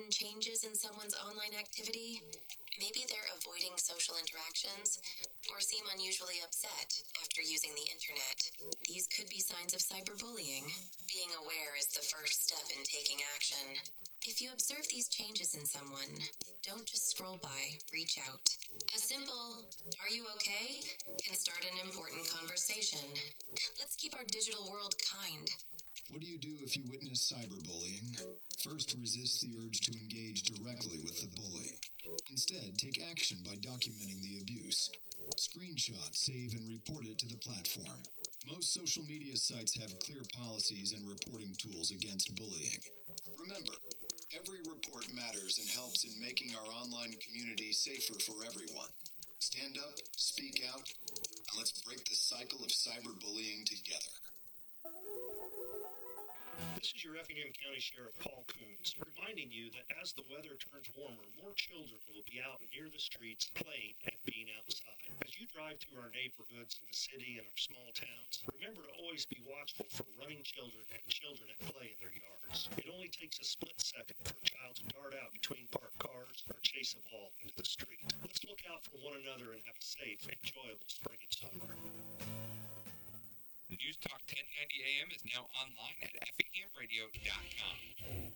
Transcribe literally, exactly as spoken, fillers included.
sudden changes in someone's online activity, maybe they're avoiding social interactions or seem unusually upset after using the internet. These could be signs of cyberbullying. Being aware is the first step in taking action. If you observe these changes in someone, don't just scroll by, reach out. A simple, "Are you okay?" can start an important conversation. Let's keep our digital world kind. What do you do if you witness cyberbullying? First, resist the urge to engage directly with the bully. Instead, take action by documenting the abuse. Screenshot, save, and report it to the platform. Most social media sites have clear policies and reporting tools against bullying. Remember, every report matters and helps in making our online community safer for everyone. Stand up, speak out, and let's break the cycle of cyberbullying together. This is your Effingham County Sheriff Paul Coons, reminding you that as the weather turns warmer, more children will be out near the streets playing and being outside. As you drive through our neighborhoods in the city and our small towns, remember to always be watchful for running children and children at play in their yards. It only takes a split second for a child to dart out between parked cars or chase a ball into the street. Let's look out for one another and have a safe, enjoyable spring and summer. News Talk ten ninety A M is now online at effingham radio dot com.